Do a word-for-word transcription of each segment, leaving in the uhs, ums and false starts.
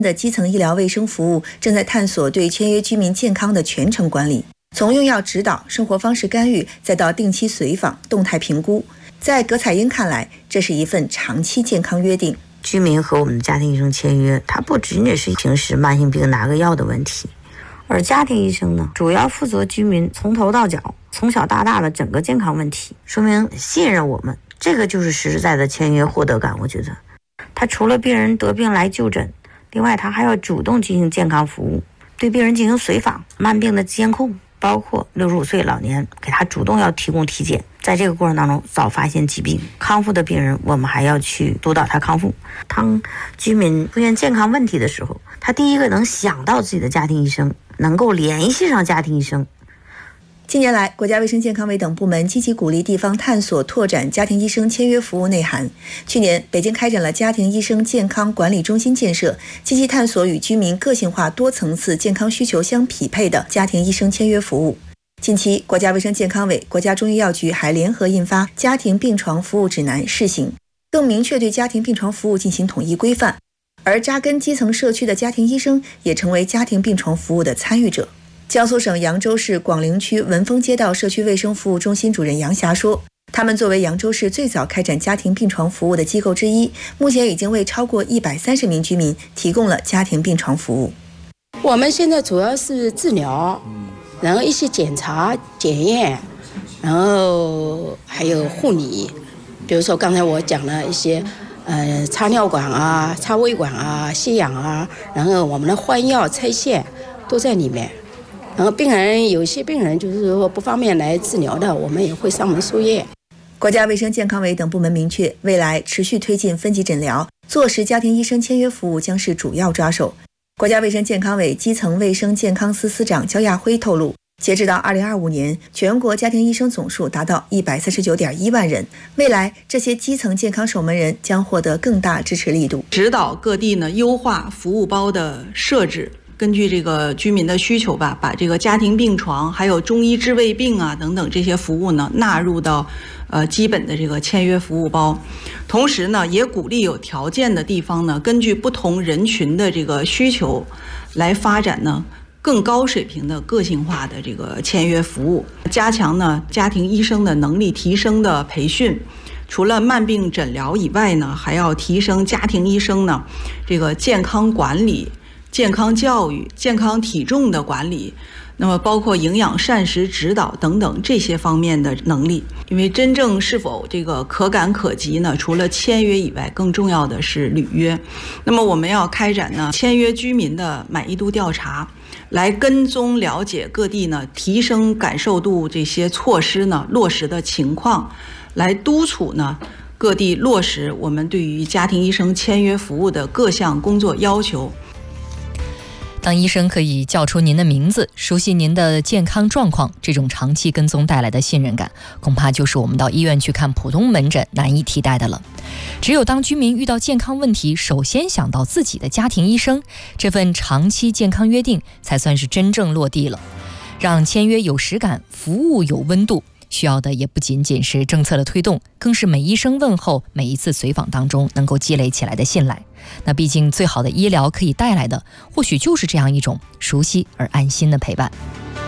的基层医疗卫生服务正在探索对签约居民健康的全程管理，从用药指导、生活方式干预，再到定期随访、动态评估。在葛彩英看来，这是一份长期健康约定。 居民和我们的家庭医生签约，它不仅仅是平时慢性病拿个药的问题，而家庭医生呢，主要负责居民从头到脚、从小到大的整个健康问题，说明信任我们，这个就是实实在在的签约获得感。我觉得，他除了病人得病来就诊，另外他还要主动进行健康服务，对病人进行随访、慢病的监控，包括六十五岁老年给他主动要提供体检，在这个过程当中早发现疾病，康复的病人我们还要去督导他康复。当居民出现健康问题的时候，他第一个能想到自己的家庭医生，能够联系上家庭医生。 近年来，国家卫生健康委等部门积极鼓励地方探索拓展家庭医生签约服务内涵。去年，北京开展了家庭医生健康管理中心建设，积极探索与居民个性化多层次健康需求相匹配的家庭医生签约服务。近期，国家卫生健康委、国家中医药局还联合印发《家庭病床服务指南》试行，更明确对家庭病床服务进行统一规范。而扎根基层社区的家庭医生也成为家庭病床服务的参与者。江苏省扬州市广陵区文峰街道社区卫生服务中心主任杨霞说，他们作为扬州市最早开展家庭病床服务的机构之一，目前已经为超过一百三十名居民提供了家庭病床服务。 我们现在主要是治疗，然后一些检查、检验，然后还有护理，比如说刚才我讲了一些呃插尿管啊、插胃管啊、吸氧啊，然后我们的换药、拆线都在里面。然后病人有些病人就是说不方便来治疗的，我们也会上门输液。 国家卫生健康委等部门明确，未来持续推进分级诊疗，坐实家庭医生签约服务将是主要抓手。国家卫生健康委基层卫生健康司司长焦亚辉透露，截止到二零二五年，全国家庭医生总数达到一百三十九点一万人。未来，这些基层健康守门人将获得更大支持力度， 指导各地呢优化服务包的设置。根据这个居民的需求吧，把这个家庭病床还有中医治胃病啊等等这些服务呢纳入到呃基本的这个签约服务包。同时呢，也鼓励有条件的地方呢，根据不同人群的这个需求，来发展呢更高水平的个性化的这个签约服务，加强呢家庭医生的能力提升的培训。除了慢病诊疗以外呢，还要提升家庭医生呢这个健康管理、健康教育、健康体重的管理，那么包括营养膳食指导等等这些方面的能力。因为真正是否这个可感可及呢，除了签约以外，更重要的是履约。那么我们要开展呢签约居民的满意度调查，来跟踪了解各地呢提升感受度这些措施呢落实的情况，来督促呢各地落实我们对于家庭医生签约服务的各项工作要求。 当医生可以叫出您的名字，熟悉您的健康状况，这种长期跟踪带来的信任感，恐怕就是我们到医院去看普通门诊难以替代的了。只有当居民遇到健康问题，首先想到自己的家庭医生，这份长期健康约定才算是真正落地了。让签约有实感，服务有温度，需要的也不仅仅是政策的推动，更是每医生问候、每一次随访当中能够积累起来的信赖。那毕竟最好的医疗可以带来的，或许就是这样一种熟悉而安心的陪伴。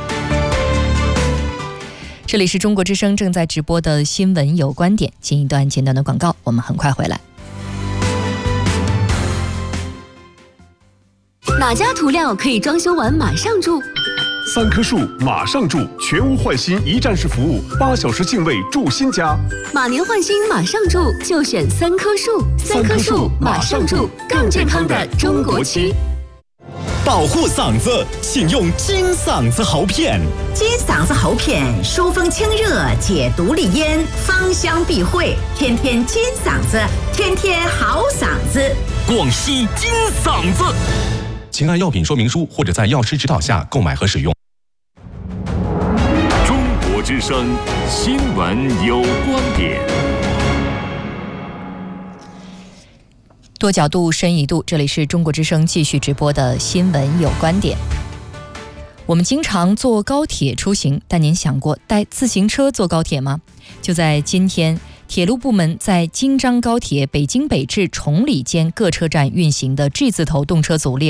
这里是中国之声正在直播的新闻有观点，进一段简短的广告，我们很快回来。 哪家涂料可以装修完马上住？ 三棵树马上住，全屋换新一站式服务，八小时净位住新家。 马年换新马上住，就选三棵树。三棵树马上住，更健康的中国区。 保护嗓子，请用金嗓子喉片。 金嗓子喉片疏风清热，解毒利咽，芳香避秽，天天金嗓子，天天好嗓子。 广西金嗓子。请按药品说明书或者在药师指导下购买和使用。 中国之声新闻有观点， 多角度深一度，这里是中国之声继续直播的新闻有观点。我们经常坐高铁出行，但您想过带自行车坐高铁吗？就在今天，铁路部门在京张高铁北京北至崇礼间各车站运行的 G 字头动车组列